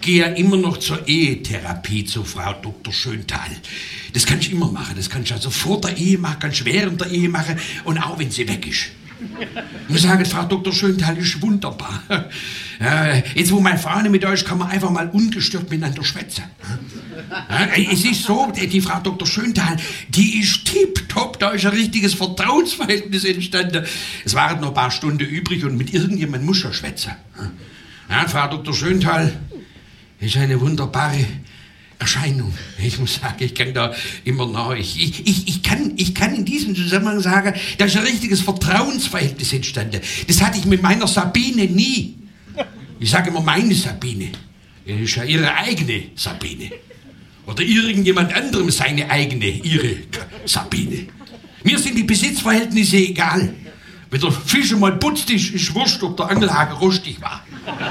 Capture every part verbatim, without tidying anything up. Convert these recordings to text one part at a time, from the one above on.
gehe ja immer noch zur Ehetherapie zu Frau Doktor Schöntal. Das kann ich immer machen. Das kann ich also vor der Ehe machen, kann ich während der Ehe machen und auch wenn sie weg ist. Ich muss sagen, Frau Doktor Schöntal ist wunderbar. Ja, jetzt, wo meine Frau nicht mit euch, kann man einfach mal ungestört miteinander schwätzen. Ja, es ist so, die Frau Doktor Schöntal, die ist tipptopp, da ist ein richtiges Vertrauensverhältnis entstanden. Es waren noch ein paar Stunden übrig und mit irgendjemandem muss er schwätzen. Ja, Frau Doktor Schöntal ist eine wunderbare Erscheinung. Ich muss sagen, ich kann da immer noch, ich, ich, ich, ich, kann, ich kann in diesem Zusammenhang sagen, da ist ein richtiges Vertrauensverhältnis entstanden. Das hatte ich mit meiner Sabine nie. Ich sage immer meine Sabine. Das ist ja ihre eigene Sabine. Oder irgendjemand anderem seine eigene, ihre Sabine. Mir sind die Besitzverhältnisse egal. Wenn der Fisch mal putzt ist, ist wurscht, ob der Angelhaken rostig war.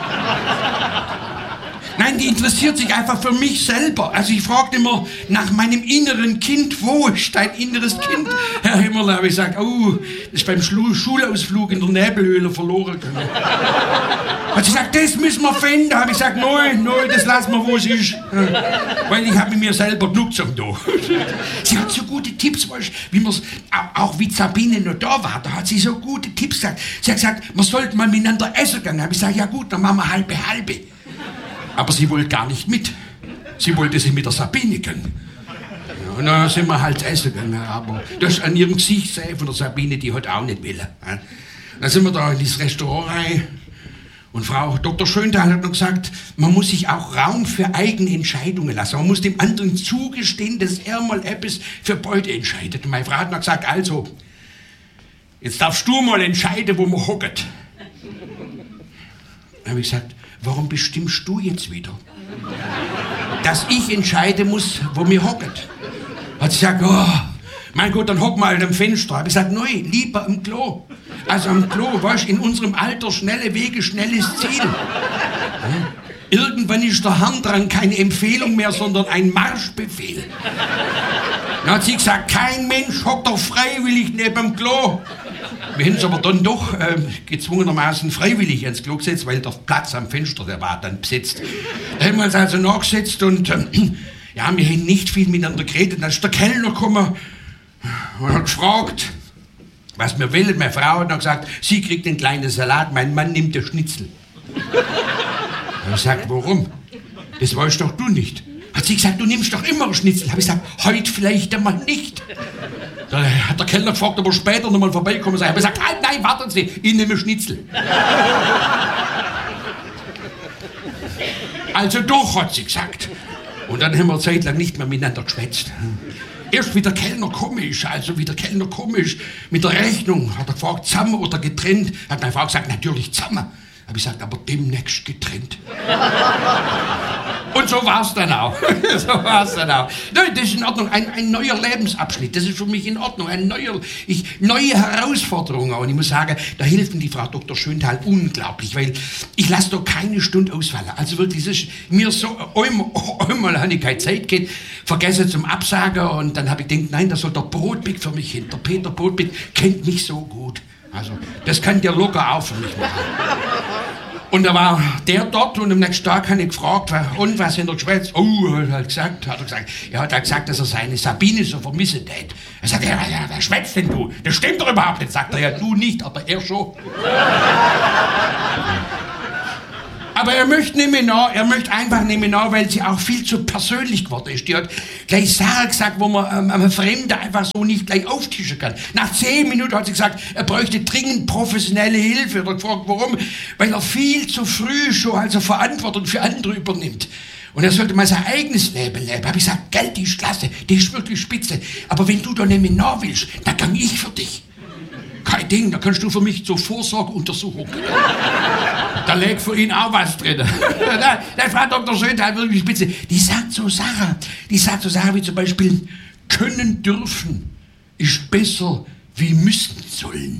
Nein, die interessiert sich einfach für mich selber. Also ich fragte immer nach meinem inneren Kind. Wo ist dein inneres Kind? Herr Himmerle, habe ich gesagt, oh, das ist beim Schlu- Schulausflug in der Nebelhöhle verloren gegangen. Hat sie gesagt, das müssen wir finden. Da habe ich gesagt, nein, nein, das lassen wir, wo es ist. Weil ich habe mir selber genug zum da. Sie hat so gute Tipps, weißt, wie man's, auch wie Sabine noch da war, da hat sie so gute Tipps gesagt. Sie hat gesagt, man sollte mal miteinander essen gehen. Da habe ich gesagt, ja gut, dann machen wir halbe halbe. Aber sie wollte gar nicht mit. Sie wollte sie mit der Sabine gehen. Ja, und dann sind wir halt essen gegangen. Aber das an ihrem Gesicht sehen von der Sabine, die hat auch nicht wollen. Dann sind wir da in das Restaurant rein. Und Frau Doktor Schöntal hat noch gesagt, man muss sich auch Raum für eigene Entscheidungen lassen. Man muss dem anderen zugestehen, dass er mal etwas für beide entscheidet. Und meine Frau hat noch gesagt, also, jetzt darfst du mal entscheiden, wo man hockt. Dann habe ich gesagt, warum bestimmst du jetzt wieder? Dass ich entscheiden muss, wo wir hocken. Hat sie gesagt, oh, mein Gott, dann hock mal am Fenster. Hab ich gesagt, nein, lieber am Klo. Also am Klo, weißt du, in unserem Alter schnelle Wege, schnelles Ziel. Ja? Irgendwann ist der Harndrang keine Empfehlung mehr, sondern ein Marschbefehl. Dann hat sie gesagt, kein Mensch hockt doch freiwillig neben dem Klo. Wir haben es aber dann doch äh, gezwungenermaßen freiwillig ins Klo gesetzt, weil der Platz am Fenster, der war dann besetzt. Da haben wir uns also nachgesetzt und äh, ja, wir haben nicht viel miteinander geredet. Dann ist der Kellner gekommen und hat gefragt, was wir wollen. Meine Frau hat dann gesagt, sie kriegt den kleinen Salat, mein Mann nimmt den Schnitzel. Da habe ich gesagt, warum? Das weißt doch du nicht. Hat sie gesagt, du nimmst doch immer einen Schnitzel. Habe ich gesagt, heute vielleicht einmal nicht. Da hat der Kellner gefragt, ob er später noch mal vorbeikommen sei. Ich habe gesagt, halt, nein, warten Sie, ich nehme Schnitzel. Also doch, hat sie gesagt. Und dann haben wir eine Zeit lang nicht mehr miteinander geschwätzt. Erst wie der Kellner komisch, also wie der Kellner komisch mit der Rechnung, hat er gefragt, zusammen oder getrennt. Hat meine Frau gesagt, natürlich zusammen. Habe ich gesagt, aber demnächst getrennt. Und so war's dann auch. so war's dann auch. Nein, das ist in Ordnung. Ein, ein neuer Lebensabschnitt. Das ist für mich in Ordnung. Ein neuer, ich, neue Herausforderungen. Und ich muss sagen, da hilft mir die Frau Doktor Schöntal unglaublich, weil ich lasse da keine Stunde ausfallen. Also wirklich, das ist mir so, einmal, einmal habe ich keine Zeit gehabt, vergesse zum Absagen und dann habe ich gedacht, nein, da soll der Brotbeck für mich hin. Der Peter Brotbeck kennt mich so gut. Also, das kann der locker auch für mich machen. Und da war der dort und am nächsten Tag habe ich gefragt, und was in der Schweiz? Oh, hat er gesagt, hat er gesagt, er hat gesagt, dass er seine Sabine so vermissen hat. Er sagt, ja, ja, wer schwätzt denn du? Das stimmt doch überhaupt nicht. Sagt er, ja, du nicht, aber er schon. Aber er möchte nicht mehr nach, er möchte einfach nicht mehr nach, weil sie auch viel zu persönlich geworden ist. Die hat gleich Sachen gesagt, wo man ähm, einem Fremden einfach so nicht gleich auftischen kann. Nach zehn Minuten hat sie gesagt, er bräuchte dringend professionelle Hilfe. Er hat gefragt, warum? Weil er viel zu früh schon also Verantwortung für andere übernimmt. Und er sollte mal sein eigenes Leben leben. Hab ich gesagt, Geld, die ist klasse, die ist wirklich spitze. Aber wenn du da nicht mehr nach willst, dann kann ich für dich. Kein Ding, da kannst du für mich zur Vorsorgeuntersuchung. Da liegt für ihn auch was drin. Der, der Frau Doktor Schöntal wirklich spitze. Die sagt so Sachen, die sagt so Sachen wie zum Beispiel, können dürfen ist besser wie müssen sollen.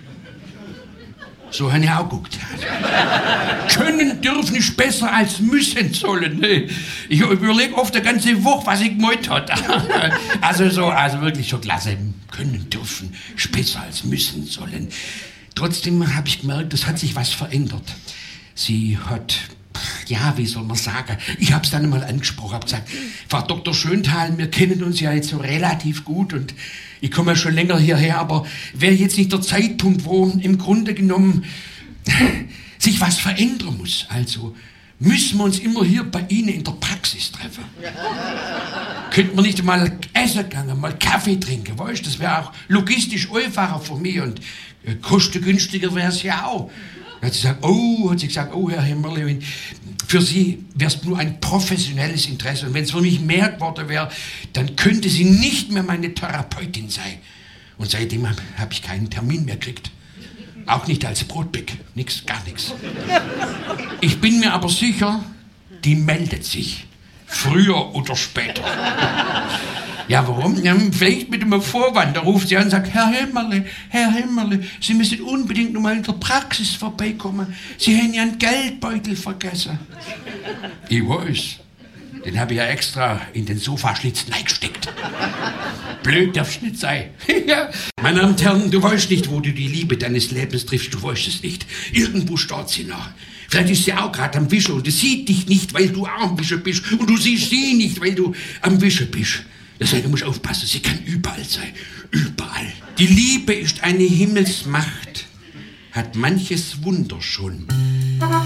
So habe ich auch geguckt. Können dürfen ist besser als müssen sollen. Ich überlege oft eine ganze Woche, was ich gemeint hat. Also so, also wirklich schon klasse. Können dürfen ist besser als müssen sollen. Trotzdem habe ich gemerkt, es hat sich was verändert. Sie hat ja, wie soll man sagen, ich hab's dann mal angesprochen, hab gesagt, Frau Doktor Schöntal, wir kennen uns ja jetzt so relativ gut und ich komme ja schon länger hierher, aber wäre jetzt nicht der Zeitpunkt, wo im Grunde genommen sich was verändern muss. Also müssen wir uns immer hier bei Ihnen in der Praxis treffen. Könnten wir nicht mal essen gehen, mal Kaffee trinken, weißt du? Das wäre auch logistisch einfacher für mich und äh, kostengünstiger wäre es ja auch. Dann hat sie gesagt, oh, hat sie gesagt, oh, Herr Hemmerle, für Sie wäre es nur ein professionelles Interesse und wenn es für mich mehr geworden wäre, dann könnte sie nicht mehr meine Therapeutin sein. Und seitdem habe hab ich keinen Termin mehr gekriegt. Auch nicht als Brotbeck, nix, gar nichts. Ich bin mir aber sicher, die meldet sich. Früher oder später. Ja, warum? Ja, vielleicht mit einem Vorwand. Da ruft sie an und sagt, Herr Hemmerle, Herr Hemmerle, Sie müssen unbedingt noch mal in der Praxis vorbeikommen. Sie haben ja einen Geldbeutel vergessen. Ich weiß. Den habe ich ja extra in den Sofaschlitz reingesteckt. Blöd darf's nicht sein. Ja. Meine Damen und Herren, du weißt nicht, wo du die Liebe deines Lebens triffst. Du weißt es nicht. Irgendwo steht sie noch. Vielleicht ist sie auch gerade am Wischen und sie sieht dich nicht, weil du auch am Wischen bist. Und du siehst sie nicht, weil du am Wischen bist. Deswegen musst du aufpassen, sie kann überall sein. Überall. Die Liebe ist eine Himmelsmacht, hat manches Wunder schon.